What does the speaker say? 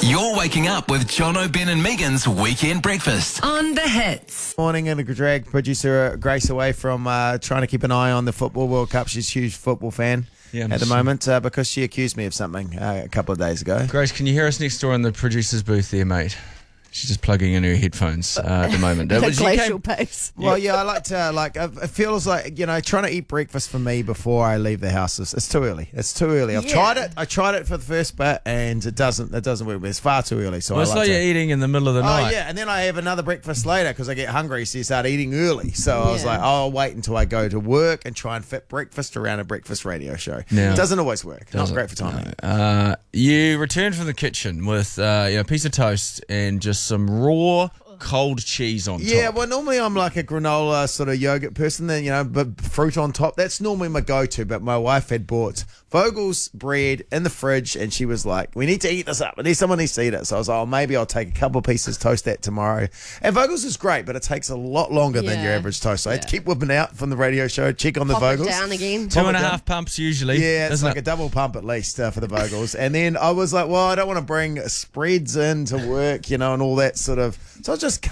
You're waking up with Jono, Ben and Megan's Weekend Breakfast. On the hits. Morning, and drag producer Grace away from trying to keep an eye on the Football World Cup. She's a huge football fan at the moment because she accused me of something a couple of days ago. Grace, can you hear us next door in the producer's booth there, mate? She's just plugging in her headphones at the moment. At a glacial pace. Well, yeah, I like to, it feels like, trying to eat breakfast for me before I leave the house it's too early. It's too early. I've tried it. I tried it for the first bit and it doesn't work. It's far too early. So it's like you're eating in the middle of the night. Oh, yeah, and then I have another breakfast later because I get hungry, so you start eating early. So I was like, I'll wait until I go to work and try and fit breakfast around a breakfast radio show. It doesn't always work. Not great for timing. You returned from the kitchen with a piece of toast and just some raw cold cheese on top. Yeah, well, normally I'm like a granola sort of yogurt person, then but fruit on top. That's normally my go-to. But my wife had bought Vogel's bread in the fridge, and she was like, "We need to eat this up. Someone needs to eat it." So I was like, "Oh, maybe I'll take a couple of pieces, toast that tomorrow." And Vogel's is great, but it takes a lot longer than your average toast. So I had to keep whipping out from the radio show, check on the Vogel's. Pop it down again. 2.5 pumps usually. Yeah, it's like a double pump at least for the Vogel's. And then I was like, well, I don't want to bring spreads in to work, and all that sort of. So I was just